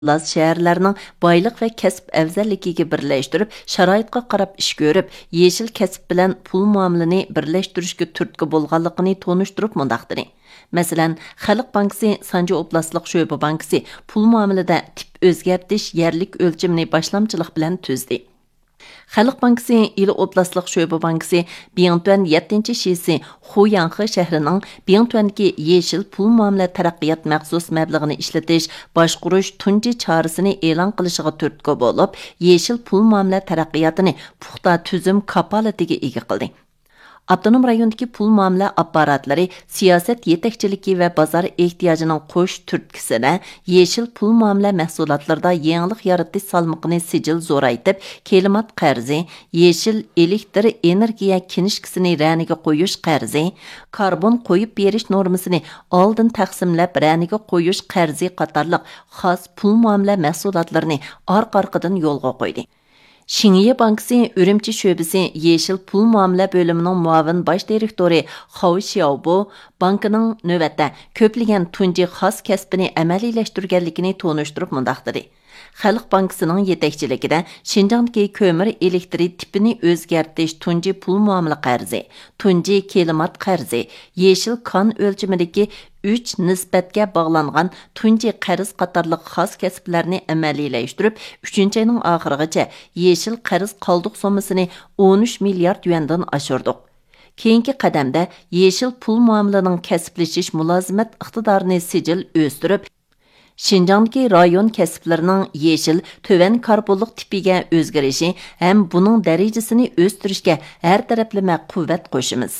Laz şəhərlərinin baylıq və kəsb əvzəllikiga birləşdirib, şəraitqa qarab iş görüb, yeşil kəsb bilən pul muamilini birləşdirishga turtki bolğanlığını tonuşdurup mundaqdiri. Məsələn, Xalq Bankası Sanca Oblastlıq Şöbə Bankası pul muamilida tip özgərtish yerlik ölçümini başlamçılıq bilan tüzdi. Xalq Bankası İli Oblastlıq Şöbə Bankası Biyangtuan 7-ci şisi Xuyanxı şəhərinin Biyangtuandakı yeşil pul muamile taraqqiyat məxsus məbləğini işletish, başquruş tunji çarəsini elan qilishigə turtki bo'lib, yeşil pul muamile taraqqiyatını puxta tüzüm kapalatiga ega qildi. Abdunum rayondaki pul muamele apparatları siyaset yetekçiliki ve bazar ihtiyacının qo'sh turtkisine yeşil pul muamele mahsulotlarda yangilik yaratish salmoqini sijil zo'raytib, kelimat qarzi, yeşil elektr energiya kinishkisini raniga qo'yish qarzi, karbon qo'yib berish normasini oldin taqsimlab raniga qo'yish qarzi qatorliq xos pul muamele mahsulotlarini orqa-orqadan yo'lga qo'ydi. Şingiye Bankası Ürümçi Şöbesi Yeşil Pul Muamele bölümünün muavin baş direktori Xao Xiaobo bankının növətdə köplügən tunji xas kəsbini əməliləşdirgənligini tonuşdurup mundaqdiri. Xalq Bankasının yetekçiligida Şinjandagi kömür elektri tipini özgərtish tunji pul muamele qarzi, tunji kelimat qarzi, yeşil kan ölçümidagi 3 nisbatga bağlanğan tunji qarz qatarlıq xas kəsblərini əməliləşdirib, 3-cü ayının axırıgacha yeşil qarz qalduq sommasını 13 milyard yuandan aşırdıq. Keyinki qadamda yeşil pul muamelenin kəsbləşiş mülazimət iqtidarını sijil östürüb, Şinjandagi rayon kəsblərinin yeşil, tövən karbonluq tipiga özgərishi həm bunun dərəcəsini östürüşkə hər tərəfləmə qüvvət qoşumuz.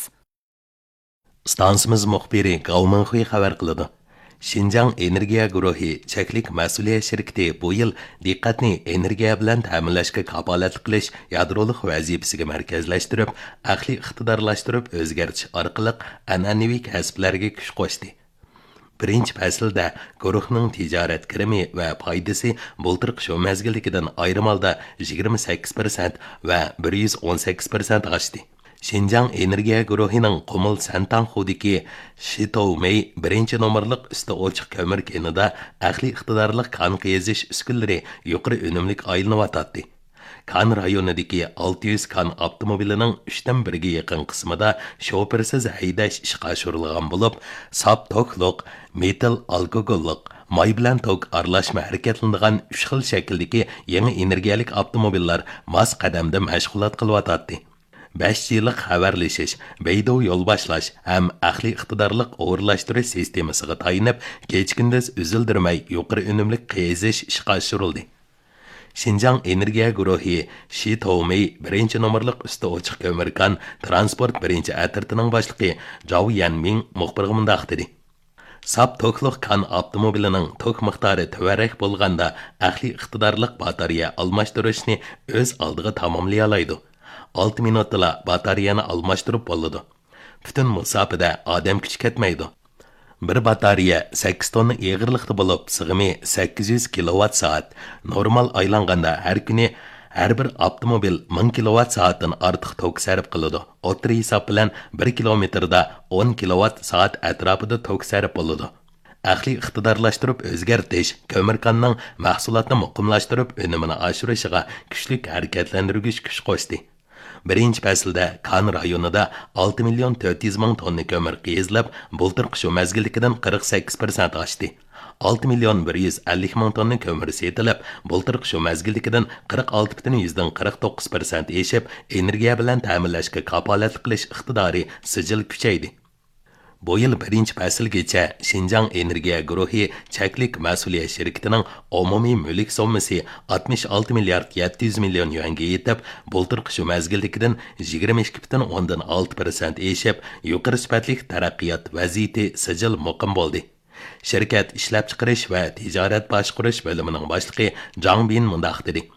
Stansimiz muxbiri Gavmanxuy xabar qiladi. Şinjan Energiya guruhi cheklik mas'uliyat shirkati bu yil diqqatni energiya bilan ta'minlashga kafolat qilish yadrolik vazifasiga markazlashtirib, aqliy iqtidorlashtirib o'zgartish orqali an'anaviy kasblarga kuch qo'shdi. Birinchi faslda guruhning tijorat kirimi va foydasi bultirq shu mezgilligidan ayrim holda 28% va 118% oshdi. Şinjan Energiya guruhining Qumul Santan xudiki Shitoumey birinchi nomerlik usti ochiq ko'mir kenida aqliy iqtidorli kan qiyizish uskullari yuqori unumlik aylanayotdi. Kan rayonidagi 600 kan avtomobilining 3dan 1ga yaqin qismida shofersiz haydash ishga oshirilgan bo'lib, sap tokliq, metal alkogolliq, may bilan tok aralashma harakatlanadigan 3 xil shakldagi yangi energiyalik avtomobillar mas qadamda mashg'ulot qilyotdi. 5 yillik xabarlashish, beydo yo'l boshlash ham aqliy iqtidorliq o'g'irlashtirish sistemasiga tayinib, kech-kunduz uzildirmay yuqori unumlik qiyizish ishga oshirildi. Şinjan Energiya guruhi Shitoumey birinchi nomerlik usti ochiq ko'mirkan transport birinchi atirtining boshlig'i Zhao Yanming muxbirga mundaq dedi. Sap tokliq kan avtomobilining tok miqdori tuvarak bo'lganda aqliy iqtidorliq batareya almashtirishni o'z oldiga tamomlay oladi. 6 minutda batareyani almashtirib bo'ladi. Butun musofada odam kuchi ketmaydi. Bir batareya 8 tonna egirlikda bo'lib, sig'imi 800 kilowatt soat. Normal aylanganda har kuni har bir avtomobil 1000 kilowatt soatdan ortiq tok sarf qiladi. O'tri hisob bilan 1 kilometrda 10 kilowatt soat atrofida tok sarf bo'ladi. Aqliy iqtidorlashtirib o'zgartish ko'mirkonning mahsulotni muqimlashtirib unumini oshirishiga kuchli harakatlantirgich kuch qo'shdi. Birinchi faslda Kan rayonida 6 million 400 ming tonna ko'mir qiyizlab, bultirq shu mezgilligidan 48% oshdi. 6 million 150 ming tonna ko'mir setilib, bultirq shu mezgilligidan 46,49% eshib, energiya bilan ta'minlashga kafolat qilish iqtidori sijil kuchaydi. Bu yil birinchi faslgacha Şinjan Energiya guruhi cheklik mas'uliyat shirkatining umumiy mulk sommasi 66 milliard 700 million yuanga yetib, bultirq shu mezgilligidan 22,6% eshib, yuqori sifatli taraqqiyot vaziyati sijil muqim bo'ldi. Shirkat ishlab chiqarish va tijorat boshqarish bo'limining boshlig'i Zhang Bin mundaq dedi.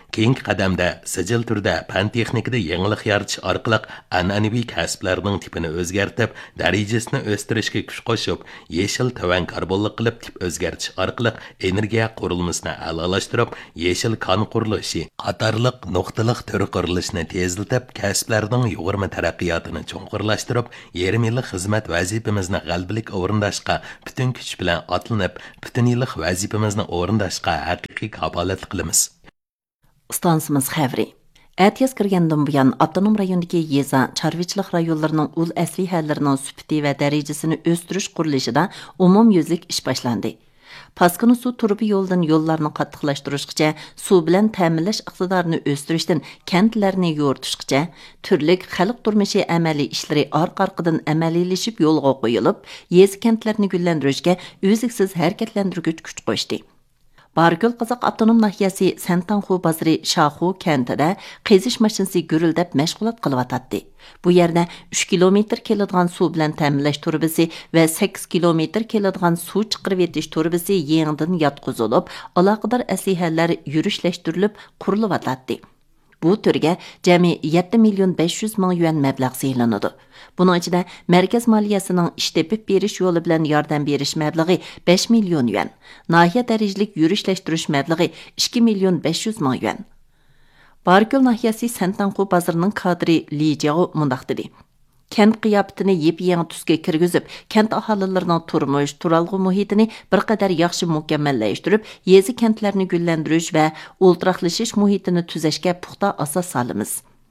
Keyingi qadamda sijil turda fan texnikada yangilik yaratish orqali an'anaviy kasblarning tipini o'zgartib, darajasini o'stirishga kuch qo'shib, yeshil tovan karbonli qilib tip o'zgartish orqali energiya qurilmasini a'lolashtirib, yeshil kon qurilishi qatorliq nuqtaliq tur qurilishini tezlatib, kasblarning yuqori taraqqiyotini cho'nqurlashtirib, yarim yillik xizmat vazifamizni g'albilik o'rindashga butun kuch bilan otlanib, butun yillik vazifamizni o'rindashga haqiqiy kafolat qilamiz. Stansimiz xavri. Әтияз кіргенден бұян Автоном райондagi yeza, çarvıçılıq rayonlarının ul əslihallarının süpiti və dərəcəsini östürüş quruluşida umum yüzlük iş başlandı. Paskını su turubi yoldan yollarını qattiqlaştırışqıca, su bilan təminləş iqtidarını östürüşdən kəntlərini yoğurtuşqıca, türlük xalq turmushi əməli işləri arqa-arqadan əməliləşib yolğa qoyulub, yezi kəntlərini gülləndirishə üzüksüz hərəkətləndirgüç kuch qo'shdi. Bargül Qazaq Avtonom nahiyasi Santanxu bazarı Şaxu kentida qezish mashinasi gurildab mashg'ulot qilyotdi. Bu yerda 3 kilometr keladigan suv bilan ta'minlash turbasi va 8 kilometr keladigan suv chiqarib etish turbasi yangidan yotqizilib, aloqador aslihalar yurishlashtirilib qurilyotdi. Bu turga jami 7 milyon 500 ming yuan mablag' saylanadi. Bunun içinde merkez maliyasının iş tepip beriş yolu bilen yardım beriş məbləği 5 milyon yuan, nahiye derecelik yürüşleştiriş məbləği 2 milyon 500 ming yuan. Bargül nahiyasi Santanxu bazarının kadri Li Jiao mundaq dedi. Kent qiyafətini yep-yangi tusga kirgizib, kent aholilarının turmuş, turalgı muhitini bir qadar yaxshi mukammallaştırıb, yezi kentlərini güllendirish və ultraqlashish muhitini tuzashga puxta asos solamiz.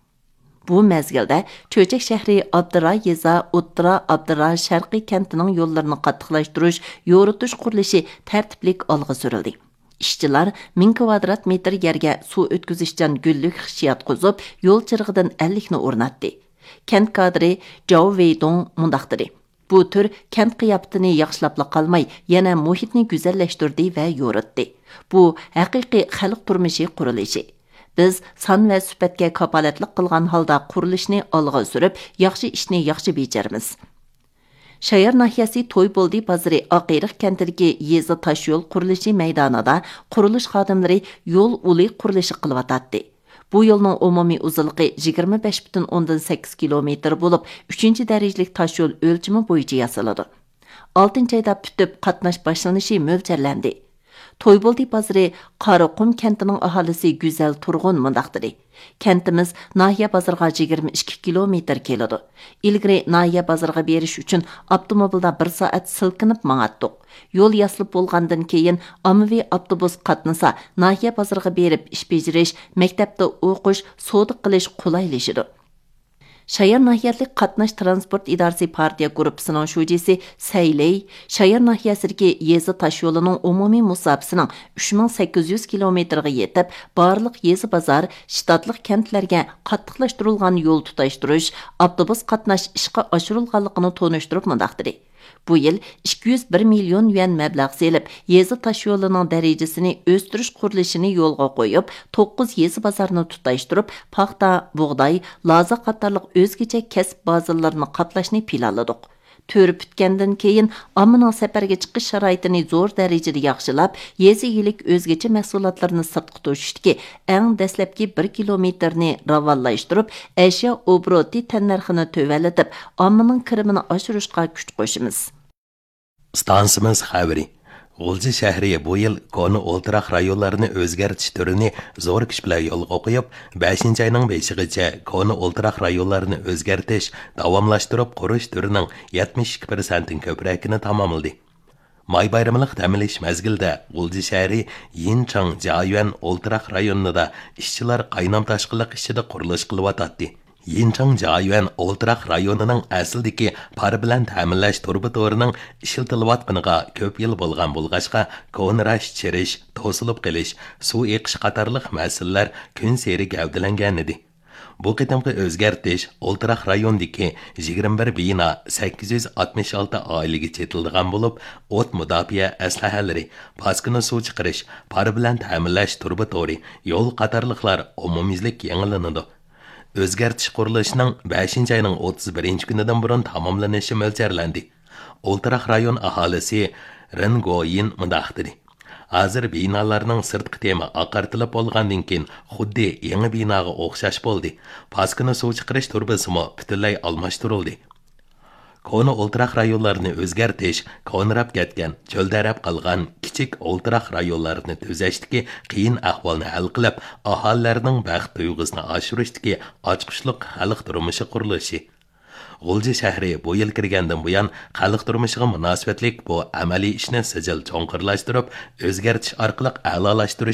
Bu mezgildə Çöçek şəhri Abdıra yeza, O'ttira Abdıra Sharqiy kentining yo'llarini qattiqlashtirish, yo'ritish qurilishi tartiblik olg'a surildi. İşçilar 1000 kvadrat metr yerga suv o'tkazishdan gullik hissiyat qo'zib, yo'l chirg'idan 50 ni o'rnatdi. Kent kadri Zhao Weidong mundaq dedi. Bu tür kent qiyafətini yaxshilab qalmay, yana muhitni güzəlləşdirdi və yo'ritdi. Bu haqiqiy xalq turmushi qurilishi. Biz son və sübətga kapolatlik qilgan holda qurilishni olg'a surib, yaxshi ishni yaxshi bejaramiz. Şayar nahiyasi Toyboldi bazarı Aqiriq kentidagi yezi tash yo'l qurilishi maydonida qurilish xodimlari yo'l uli qurilishi qilyotdi. Bu yolning umumiy uzunluğu 25,8 kilometr bo'lib, 3-darajalik tash yo'l o'lchimi bo'yicha yasaladi. 6-oyda бүтүп qatnash boshlanishi mo'ljallanadi. Toyboldi bazarı Qaraqum kentining aholisi Güzel Turg'un mundaq dedi. Kentimiz nahiye bazarga 22 kilometr keladi. İlgari nahiye bazarga berish uchun avtomobilda 1 soat silkinib mang'atdik. Yo'l yasilib bo'lgandan keyin ommaviy avtobus qatnasa, nahiye bazarga berib ish bejirish, maktabda o'qish, savdo qilish qulaylashidi. Şayar nahiyatlik qatnash transport idorasi partiya gruppasining shujisi Sayley, Şayar nahiyasidagi yezi tash yo'lining umumiy musofasining 3800 kilometrga yetib, barliq yezi bozor, shtatlik kentlarga qattiqlashtirilgan yo'l tutashtirish, avtobus qatnash ishga oshirilganligini tonishtirib mundaq dedi. Bu yil 201 milyon yuan mablag' selib, yezi tash yo'lining darajasini o'stirish qurilishini yo'lga qo'yib, 9 yezi bozorni tutashtirib, paxta, bug'doy, loza qatorliq o'zgacha kasb bazalarini qaplashni planladik. Төріп bitgandan keyin ommaning safarga chiqish sharoitini zo'r darajada yaxshilab, yezi yilik o'zgacha mahsulotlarni sirtqa to'shishdagi eng dastlabki 1 kilometrni ravonlashtirib, ashyo obroti tannarxini tövalatib, ommaning kirimini oshirishga kuch qo'shimiz. Stansimiz xabari. G'ulji shahri bu yil koni o'ltiraq rayonlarini o'zgartish turini zo'r kuch bilan yo'lga qo'yib, 5-oyning 5-gacha koni o'ltiraq rayonlarini o'zgartish, davomlashtirib qurish turining 72% ko'pragini tamomladi. May bayramliq ta'minlash mazgilida G'ulji shahri Yinchang Jiayuan o'ltiraq rayonida ishchilar qaynam tashqiliq ishida qurilish qilyotdi. Yinchang Jiayuan o'ltiraq rayonining asldagi par bilan ta'minlash turbi to'rining ishlatilayotganiga ko'p yil bo'lgan bo'lg'achqa konrash chirish, to'silib qilish, suv eqish qatorliq masalalar kun seri gavdalangan edi. Bu qitimqi o'zgartish o'ltiraq rayondagi 21 bino 866 oilaga chetilgan bo'lib, o't mudofaa aslahalari, paskini suv chiqarish, par bilan ta'minlash turbi to'ri, yo'l qatorliqlar umumiylik yangilanadi. O'zgartish qurilishining 5-oyning 31-kunidan burun tamomlanishi mo'ljallanadi. O'ltiraq rayon aholisi Ringoyin mundaq dedi. Hozir binolarning sirtqi temi oqartilib bo'lgandan keyin xuddi yangi binoga o'xshash bo'ldi. Paskini suv chiqarish turbasimi butunlay almashtirildi. Kona o'ltiraq rayonlarni o'zgartish, konrab ketgan, cho'ldarab qolgan kichik o'ltiraq rayonlarni tuzashdagi qiyin ahvolni hal qilib, aholilarning baxt tuyg'usini oshirishdagi ochqishliq xalq turmushi qurilishi. G'ulji shahri bu yil kirgandan buyon xalq turmushiga munosabatlik bu amaliy ishni sijil cho'nqirlashtirib, o'zgartish orqali a'lolashtirish